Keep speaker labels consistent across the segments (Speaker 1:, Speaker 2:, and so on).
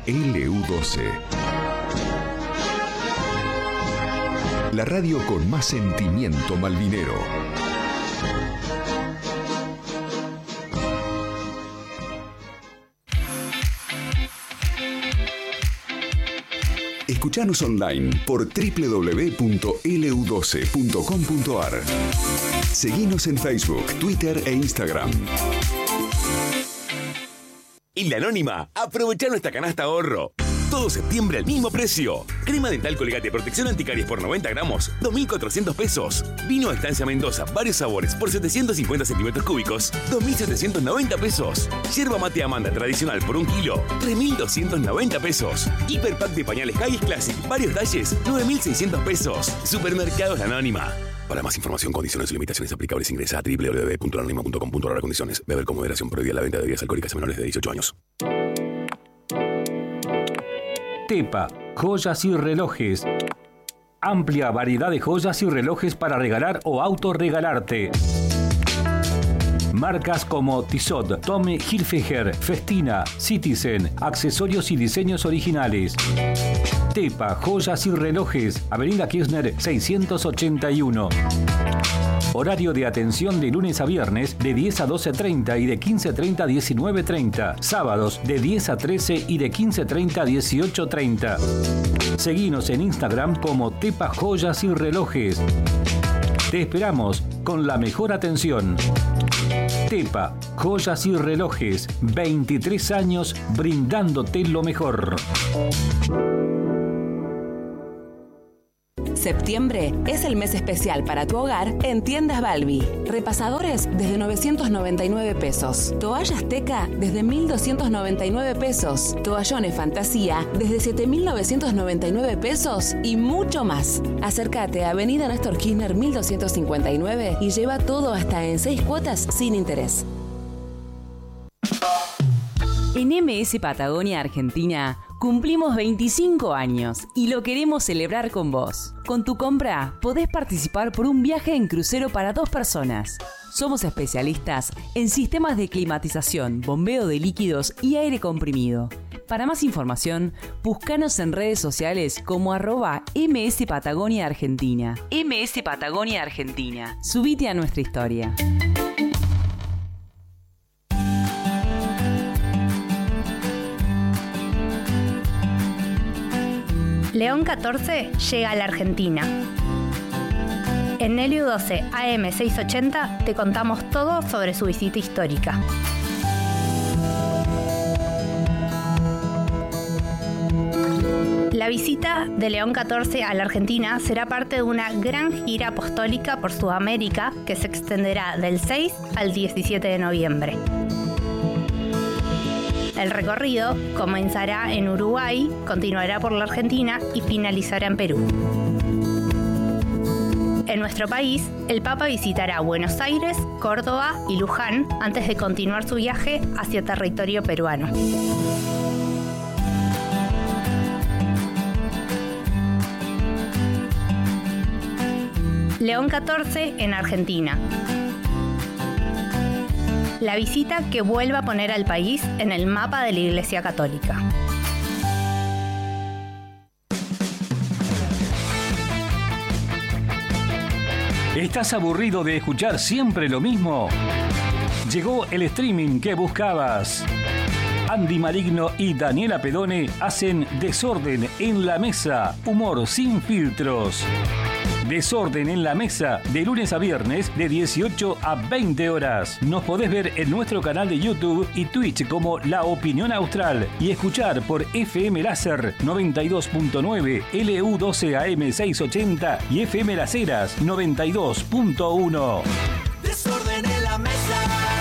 Speaker 1: LU12. La radio con más sentimiento malvinero. Escuchanos online por www.lu12.com.ar. Seguinos en Facebook, Twitter e Instagram.
Speaker 2: En La Anónima, aprovechá nuestra canasta ahorro. Todo septiembre al mismo precio. Crema dental Colgate Protección Anticaries por 90 gramos, 2.400 pesos. Vino Estancia Mendoza, varios sabores por 750 centímetros cúbicos, 2.790 pesos. Yerba mate Amanda tradicional por 1 kilo, 3.290 pesos. Hiperpack de pañales Haggis Classic, varios talles, 9.600 pesos. Supermercados La Anónima. Para más información, condiciones y limitaciones aplicables, ingresa a www.lanonima.com.ar. Condiciones. Beber con moderación. Prohibida la venta de bebidas alcohólicas a menores de 18 años.
Speaker 3: Tepa, joyas y relojes. Amplia variedad de joyas y relojes para regalar o autorregalarte. Marcas como Tissot, Tommy Hilfiger, Festina, Citizen, accesorios y diseños originales. Tepa, joyas y relojes, Avenida Kirchner 681. Horario de atención de lunes a viernes de 10 a 12:30 y de 15:30 a 19:30. Sábados de 10 a 13 y de 15:30 a 18:30. Seguinos en Instagram como Tepa Joyas y Relojes. Te esperamos con la mejor atención. Tepa, joyas y relojes, 23 años brindándote lo mejor.
Speaker 4: Septiembre es el mes especial para tu hogar en Tiendas Balbi. Repasadores desde 999 pesos. Toallas Teca desde 1.299 pesos. Toallones Fantasía desde 7.999 pesos y mucho más. Acércate a Avenida Néstor Kirchner 1259 y lleva todo hasta en 6 cuotas sin interés. En MS Patagonia Argentina cumplimos 25 años y lo queremos celebrar con vos. Con tu compra podés participar por un viaje en crucero para 2 personas. Somos especialistas en sistemas de climatización, bombeo de líquidos y aire comprimido. Para más información, búscanos en redes sociales como @MS Patagonia Argentina. MS Patagonia Argentina. Subite a nuestra historia.
Speaker 5: León 14 llega a la Argentina. En LU12 AM 680 te contamos todo sobre su visita histórica. La visita de León 14 a la Argentina será parte de una gran gira apostólica por Sudamérica que se extenderá del 6 al 17 de noviembre. El recorrido comenzará en Uruguay, continuará por la Argentina y finalizará en Perú. En nuestro país, el Papa visitará Buenos Aires, Córdoba y Luján antes de continuar su viaje hacia territorio peruano. León 14 en Argentina. La visita que vuelve a poner al país en el mapa de la Iglesia Católica.
Speaker 3: ¿Estás aburrido de escuchar siempre lo mismo? Llegó el streaming que buscabas. Andy Maligno y Daniela Pedone hacen Desorden en la Mesa, humor sin filtros. Desorden en la Mesa, de lunes a viernes, de 18 a 20 horas. Nos podés ver en nuestro canal de YouTube y Twitch como La Opinión Austral y escuchar por FM Láser 92.9, LU12 AM 680 y FM Las Heras 92.1.
Speaker 6: Desorden en la Mesa.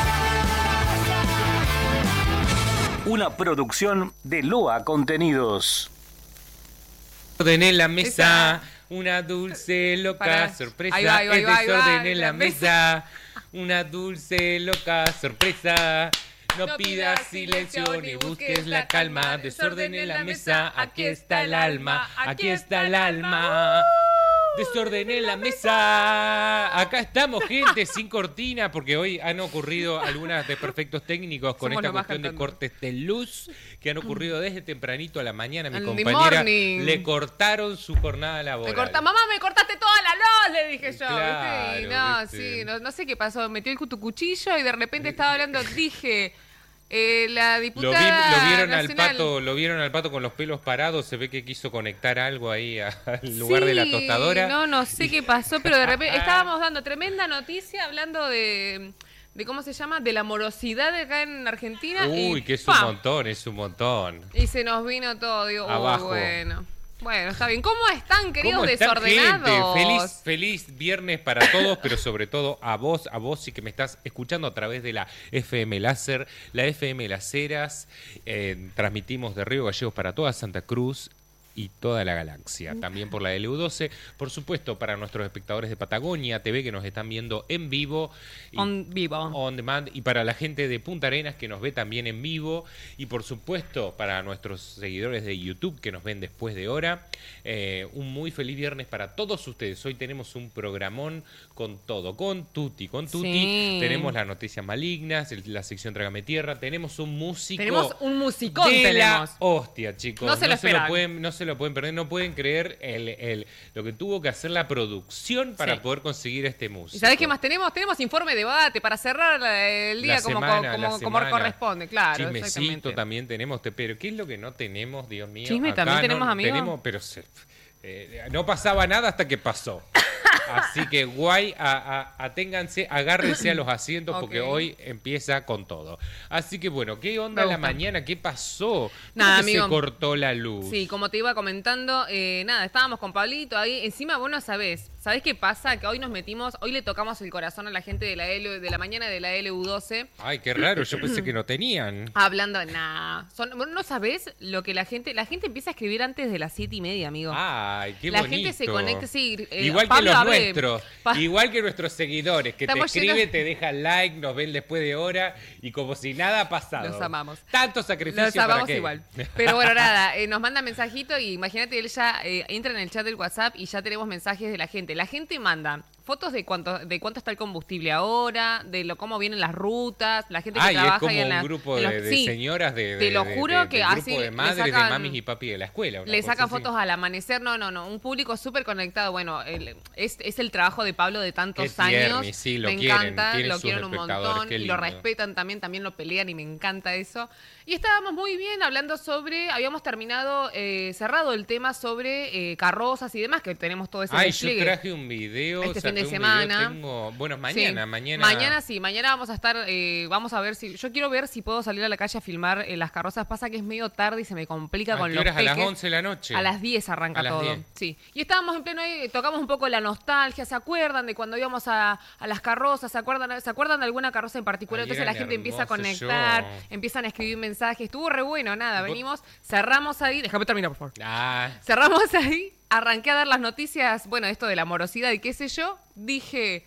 Speaker 3: Una producción de Loa Contenidos.
Speaker 7: Desorden en la Mesa. Una dulce, loca sorpresa.
Speaker 8: Ahí va,
Speaker 7: desorden en la mesa. Una dulce, loca sorpresa. No pidas silencio ni busques la calma. Desorden en la mesa. Aquí está el alma. Aquí está el alma. Desordené la mesa. Acá estamos, gente, sin cortina, porque hoy han ocurrido algunos desperfectos técnicos con esta cuestión de cortes de luz que han ocurrido desde tempranito a la mañana. Mi compañera le cortaron su jornada laboral.
Speaker 8: Mamá, me cortaste toda la luz, le dije yo.
Speaker 7: Claro,
Speaker 8: ¿viste? No sé qué pasó. Metió tu cuchillo y de repente estaba hablando, dije... la diputada
Speaker 7: lo vieron al pato con los pelos parados, se ve que quiso conectar algo ahí al lugar de la tostadora.
Speaker 8: No sé qué pasó, pero de repente estábamos dando tremenda noticia hablando de ¿cómo se llama? De la morosidad de acá en Argentina.
Speaker 7: Uy, que es un montón.
Speaker 8: Y se nos vino todo, digo,
Speaker 7: abajo.
Speaker 8: Bueno, está bien. ¿Cómo están, queridos desordenados?
Speaker 7: Gente? Feliz viernes para todos, pero sobre todo a vos sí que me estás escuchando a través de la FM Láser, la FM Las Heras. Transmitimos de Río Gallegos para toda Santa Cruz y toda la galaxia. También por la LU12. Por supuesto, para nuestros espectadores de Patagonia TV que nos están viendo en vivo. On demand. Y para la gente de Punta Arenas que nos ve también en vivo. Y por supuesto, para nuestros seguidores de YouTube que nos ven después de hora. Un muy feliz viernes para todos ustedes. Hoy tenemos un programón con todo. Con Tuti.
Speaker 8: Sí.
Speaker 7: Tenemos las noticias malignas, la sección Trágame Tierra. Tenemos un músico.
Speaker 8: Tenemos un musicón.
Speaker 7: La hostia, chicos.
Speaker 8: No se lo
Speaker 7: pueden perder, no pueden creer lo que tuvo que hacer la producción para poder conseguir este músico.
Speaker 8: ¿Y sabés qué más tenemos? Tenemos informe de debate para cerrar el día como corresponde, claro.
Speaker 7: Chismecito también tenemos, pero ¿qué es lo que no tenemos, Dios mío?
Speaker 8: Chisme
Speaker 7: acá
Speaker 8: también tenemos, amigos.
Speaker 7: Pero no pasaba nada hasta que pasó. Así que guay, aténganse, agárrense a los asientos porque hoy empieza con todo. Así que bueno, ¿qué onda la mañana? ¿Qué pasó?
Speaker 8: Nada,
Speaker 7: amigo, se cortó la luz.
Speaker 8: Sí, como te iba comentando, estábamos con Pablito ahí. Encima vos no sabés qué pasa? Que hoy hoy le tocamos el corazón a la gente de la mañana de la LU12.
Speaker 7: Ay, qué raro, yo pensé que no tenían.
Speaker 8: Hablando, no sabés lo que la gente empieza a escribir antes de las 7:30, amigo.
Speaker 7: Ay, qué
Speaker 8: la
Speaker 7: bonito.
Speaker 8: Gente se conecta, sí.
Speaker 7: Igual Pablo, que los nuestros, igual que nuestros seguidores, que
Speaker 8: estamos
Speaker 7: te escriben, te dejan like, nos ven después de hora y como si nada ha pasado.
Speaker 8: Los amamos.
Speaker 7: Tanto sacrificio.
Speaker 8: Los amamos
Speaker 7: ¿para qué?
Speaker 8: igual. Pero bueno, nada, nos manda mensajito y imagínate, él ya entra en el chat del WhatsApp y ya tenemos mensajes de la gente. La gente manda fotos de cuánto está el combustible ahora, de cómo vienen las rutas, la gente que trabaja
Speaker 7: es como
Speaker 8: ahí en
Speaker 7: un grupo de señoras
Speaker 8: te lo juro que
Speaker 7: grupo
Speaker 8: así
Speaker 7: de madres, de mamis y papi de la escuela.
Speaker 8: Le sacan fotos al amanecer, no, un público súper conectado. Bueno, es el trabajo de Pablo de tantos años.
Speaker 7: Sí,
Speaker 8: me encanta, lo quieren un montón y lo respetan también lo pelean y me encanta eso. Y estábamos muy bien hablando habíamos terminado, cerrado el tema sobre carrozas y demás, que tenemos todo ese despliegue.
Speaker 7: Yo traje un video
Speaker 8: este fin de semana.
Speaker 7: Mañana
Speaker 8: vamos a estar, vamos a ver yo quiero ver si puedo salir a la calle a filmar las carrozas. Pasa que es medio tarde y se me complica con los peques.
Speaker 7: A las 11 de la noche.
Speaker 8: A las 10 arranca todo. 10. Sí. Y estábamos en pleno ahí, tocamos un poco la nostalgia, ¿se acuerdan de cuando íbamos a las carrozas? ¿Se acuerdan de alguna carroza en particular? Entonces la gente empieza a conectar, empiezan a escribir mensajes. Estuvo re bueno, venimos, cerramos ahí, déjame terminar, por favor. Cerramos ahí, arranqué a dar las noticias, esto de la morosidad y qué sé yo, dije,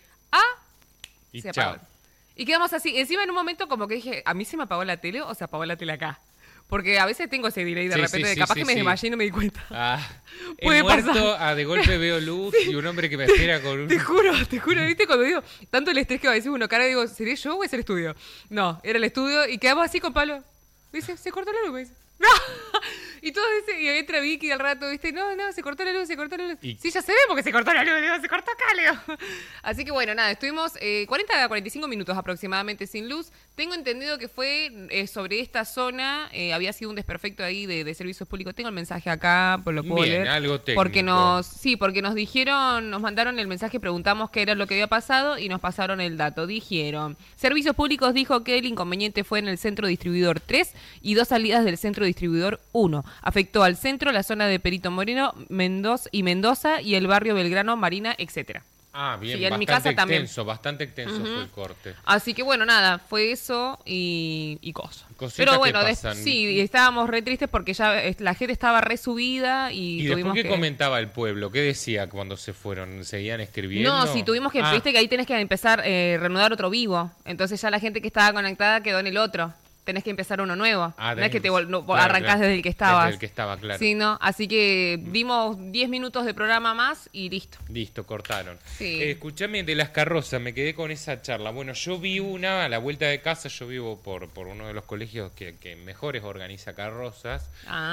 Speaker 7: y
Speaker 8: se
Speaker 7: chao.
Speaker 8: apagó. Y quedamos así, encima en un momento como que dije, ¿a mí se me apagó la tele o se apagó la tele acá? Porque a veces tengo ese delay de repente, capaz que me desmayé y no me di cuenta.
Speaker 7: Puede pasar. De golpe veo luz y un hombre que me espera con un...
Speaker 8: Te juro, ¿viste? Cuando digo, tanto el estrés que a veces uno cara, digo, ¿seré yo o es el estudio? No, era el estudio y quedamos así con Pablo. Dice, se cortó la luz, me dice. ¡No! Y todo ese, y entra Vicky al rato, ¿viste? No, se cortó la luz. Sí, ya se ve porque se cortó la luz, se cortó acá, Leo. Así que bueno, estuvimos 40 a 45 minutos aproximadamente sin luz. Tengo entendido que fue sobre esta zona, había sido un desperfecto ahí de servicios públicos. Tengo el mensaje acá, por lo puedo leer.
Speaker 7: Algo técnico.
Speaker 8: Porque nos dijeron, nos mandaron el mensaje, preguntamos qué era lo que había pasado y nos pasaron el dato. Dijeron, Servicios Públicos dijo que el inconveniente fue en el centro distribuidor 3 y 2 salidas del centro distribuidor 1. Afectó al centro, la zona de Perito Moreno, Mendoza y el barrio Belgrano, Marina, etcétera.
Speaker 7: Bien,
Speaker 8: sí, en mi casa
Speaker 7: bastante extenso fue el corte.
Speaker 8: Así que bueno, fue eso y cosas.
Speaker 7: Cositas
Speaker 8: pero bueno,
Speaker 7: que pasan.
Speaker 8: Sí, estábamos re tristes porque ya la gente estaba re subida y tuvimos
Speaker 7: después, ¿qué comentaba el pueblo? ¿Qué decía cuando se fueron? ¿Seguían escribiendo?
Speaker 8: No, sí, tuvimos que, viste que ahí tenés que empezar reanudar otro vivo. Entonces ya la gente que estaba conectada quedó en el otro. tenés que empezar uno nuevo. No es que te
Speaker 7: claro,
Speaker 8: arrancás desde el que estabas.
Speaker 7: Desde el que estaba, claro.
Speaker 8: Sí, ¿no? Así que dimos 10 minutos de programa más y listo.
Speaker 7: Listo, cortaron.
Speaker 8: Sí.
Speaker 7: Escuchame de las carrozas, me quedé con esa charla. Bueno, yo vi una, a la vuelta de casa, yo vivo por uno de los colegios que mejores organiza carrozas.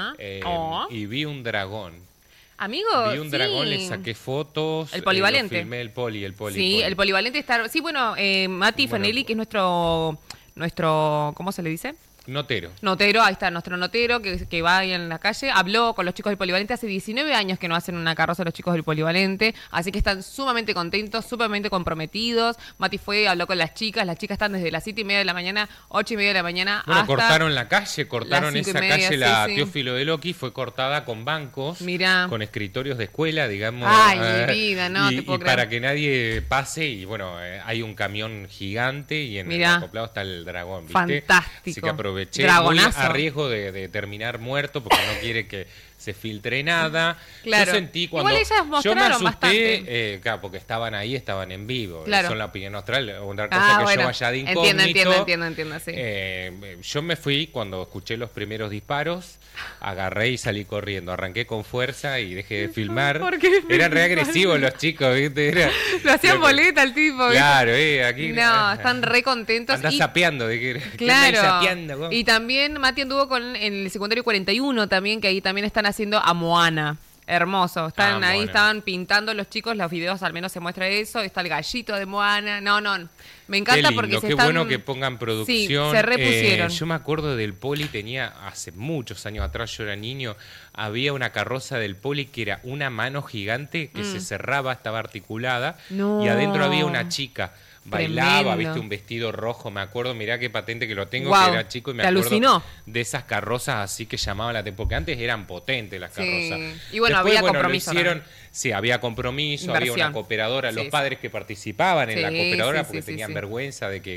Speaker 7: Y vi un dragón.
Speaker 8: Amigo,
Speaker 7: Vi un dragón, le saqué fotos.
Speaker 8: El polivalente.
Speaker 7: Lo filmé, el poli.
Speaker 8: Sí, el polivalente está... Sí, bueno, Mati Fanelli, que es nuestro... ¿Cómo se le dice? Notero, ahí está, nuestro notero que va ahí en la calle, habló con los chicos del Polivalente. Hace 19 años que no hacen una carroza los chicos del Polivalente, así que están sumamente contentos, sumamente comprometidos. Mati fue, habló con las chicas están desde las 7:30 de la mañana, 8:30 de la mañana,
Speaker 7: bueno,
Speaker 8: hasta
Speaker 7: cortaron la calle, cortaron esa
Speaker 8: 5:30,
Speaker 7: calle, la
Speaker 8: sí.
Speaker 7: Teófilo de Loki, fue cortada con bancos,
Speaker 8: Mirá.
Speaker 7: con escritorios de escuela, digamos.
Speaker 8: Ay, mi vida, no
Speaker 7: y,
Speaker 8: te puedo
Speaker 7: y
Speaker 8: creer.
Speaker 7: para que nadie pase, y bueno, hay un camión gigante y en
Speaker 8: Mirá.
Speaker 7: el acoplado está el dragón, ¿viste?
Speaker 8: Fantástico.
Speaker 7: Así que aproveché,
Speaker 8: Dragonazo.
Speaker 7: muy a riesgo de terminar muerto porque no quiere que se filtre nada.
Speaker 8: Claro.
Speaker 7: Yo sentí cuando
Speaker 8: Igual ellas
Speaker 7: yo me
Speaker 8: mostraron
Speaker 7: asusté,
Speaker 8: bastante.
Speaker 7: claro, porque estaban ahí, estaban en vivo.
Speaker 8: Claro.
Speaker 7: Son la opinión austral, otra cosa que
Speaker 8: bueno.
Speaker 7: yo vaya de incógnito.
Speaker 8: Entiendo, sí.
Speaker 7: Yo me fui cuando escuché los primeros disparos, agarré y salí corriendo, arranqué con fuerza y dejé de filmar.
Speaker 8: ¿Por qué?
Speaker 7: Eran re agresivos los chicos, ¿viste?
Speaker 8: Lo hacían boleta el tipo, ¿viste?
Speaker 7: Claro, aquí.
Speaker 8: No, están re contentos.
Speaker 7: Andás
Speaker 8: y-
Speaker 7: sapeando.
Speaker 8: Claro.
Speaker 7: Sapeando, ¿cómo?
Speaker 8: Y también Mati anduvo en el secundario 41 también, que ahí también están haciendo a Moana. Hermoso. Están ahí,
Speaker 7: Moana.
Speaker 8: estaban pintando los chicos, los videos al menos se muestra eso. Está el gallito de Moana. No. Me
Speaker 7: Qué
Speaker 8: encanta
Speaker 7: lindo,
Speaker 8: porque se
Speaker 7: qué
Speaker 8: están...
Speaker 7: bueno que pongan producción.
Speaker 8: Sí, se repusieron.
Speaker 7: Yo me acuerdo del Poli, tenía hace muchos años atrás, yo era niño, había una carroza del Poli que era una mano gigante que se cerraba, estaba articulada,
Speaker 8: No.
Speaker 7: y adentro había una chica. Bailaba,
Speaker 8: Tremendo.
Speaker 7: viste, un vestido rojo, me acuerdo, mirá qué patente que lo tengo,
Speaker 8: Guau,
Speaker 7: que era chico y me
Speaker 8: ¿te
Speaker 7: acuerdo
Speaker 8: alucinó?
Speaker 7: de esas carrozas así que llamaban la atención, porque antes eran potentes las
Speaker 8: Sí.
Speaker 7: carrozas.
Speaker 8: Y bueno,
Speaker 7: Después,
Speaker 8: había
Speaker 7: lo
Speaker 8: compromiso
Speaker 7: hicieron,
Speaker 8: también.
Speaker 7: sí, había compromiso, había
Speaker 8: Inversión.
Speaker 7: una cooperadora,
Speaker 8: Sí,
Speaker 7: los
Speaker 8: sí.
Speaker 7: padres que participaban en la
Speaker 8: Sí,
Speaker 7: cooperadora
Speaker 8: sí,
Speaker 7: porque
Speaker 8: sí,
Speaker 7: tenían
Speaker 8: sí.
Speaker 7: vergüenza de que